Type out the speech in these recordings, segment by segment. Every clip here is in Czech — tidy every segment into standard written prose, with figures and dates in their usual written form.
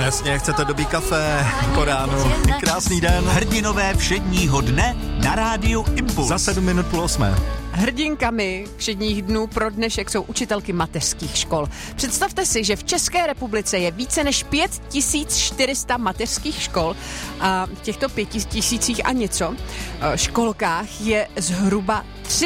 Jasně, chcete dobrý kafe po ránu. Krásný den. Hrdinové všedního dne na rádiu Impuls. Za 7 minut půl 8. Hrdinkami všedních dnů pro dnešek jsou učitelky mateřských škol. Představte si, že v České republice je více než 5400 mateřských škol a v těchto 5000 a něco školkách je zhruba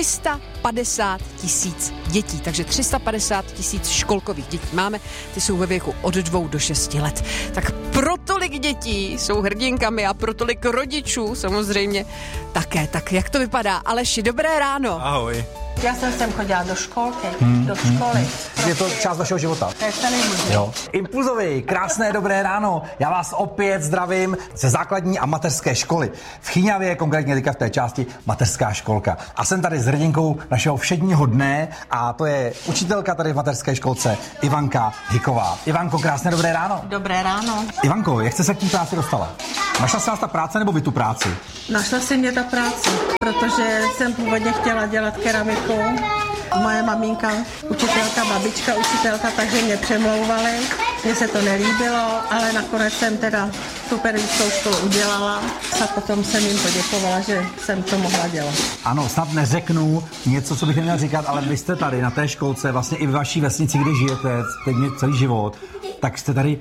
350 000 dětí. Takže 350 000 školkových dětí máme, ty jsou ve věku od 2 do 6 let. Tak pro tolik dětí jsou hrdinkami a pro tolik rodičů samozřejmě také. Tak jak to vypadá? Aleši, dobré ráno. Ahoj. Já jsem sem chodila do školky, do školy. Je to část vašeho života. To je celý můj. Jo. Impulzovi, krásné dobré ráno. Já vás opět zdravím ze základní a mateřské školy. V Chýňavě, konkrétně teďka v té části mateřská školka. A jsem tady s hrdinkou našeho všedního dne a to je učitelka tady v mateřské školce Ivanka Hiková. Ivanko, krásné dobré ráno. Dobré ráno. Ivanko, jak jste se k té práci dostala? Našla jsi nás ta práce nebo vy tu práci? Našla si mě ta práce, protože jsem původně chtěla dělat keramiku. Moje maminka, učitelka, babička, učitelka, takže mě přemlouvali. Mně se to nelíbilo, ale nakonec jsem teda tu pedagogickou školu udělala a potom jsem jim poděkovala, že jsem to mohla dělat. Ano, snad neřeknu něco, co bych neměl říkat, ale vy jste tady na té školce, vlastně i v vaší vesnici, kde žijete teď celý život, tak jste tady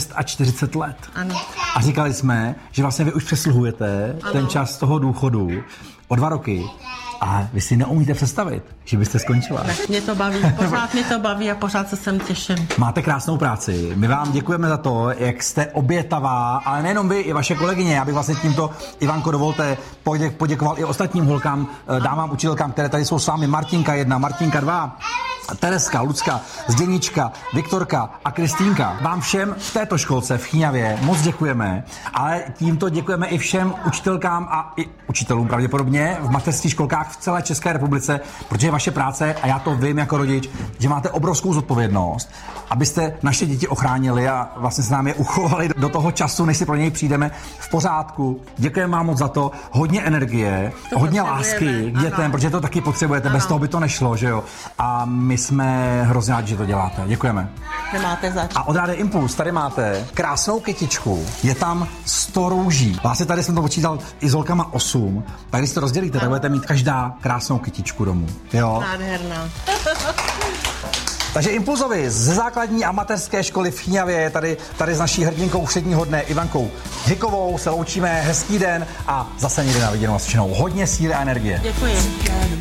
46 let. Ano. A říkali jsme, že vlastně vy už přesluhujete ten čas toho důchodu o 2 roky a vy si neumíte představit, že byste skončila. Mě to baví, pořád mě to baví a pořád se sem těším. Máte krásnou práci. My vám děkujeme za to, jak jste obětavá, ale nejenom vy, i vaše kolegyně. Já bych vlastně tímto, Ivanko, dovolte, poděkoval i ostatním holkám, dámám, učitelkám, které tady jsou s vámi. Martinka 1, Martinka 2, Tereska, Lucka, Zděnička, Viktorka a Kristýnka. Vám všem v této školce v Chýňavě moc děkujeme, ale tímto děkujeme i všem učitelkám a i učitelům pravděpodobně v mateřských školkách v celé České republice, protože vaše práce, a já to vím jako rodič, že máte obrovskou zodpovědnost, abyste naše děti ochránili a vlastně s námi uchovali do toho času, než si pro něj přijdeme v pořádku. Děkujeme vám moc za to, hodně energie, hodně lásky k dětem, protože to taky potřebujete, bez toho by to nešlo, že jo. A my jsme hrozně rádi, že to děláte. Děkujeme. Nemáte zač. A od Rádia Impuls tady máte krásnou kytičku. Je tam 100 růží. Vlastně tady jsem to počítal i s holkama 8. Tak když to rozdělíte, tak budete mít každá krásnou kytičku domů. Jo? Nádherná. Takže Impulzovi ze základní a mateřské školy v Chýňavě tady s naší hrdinkou všedního dne Ivankou Hikovou se loučíme. Hezký den a zase někde na viděnou a slyšenou. Hodně síly a energie. Děkuji.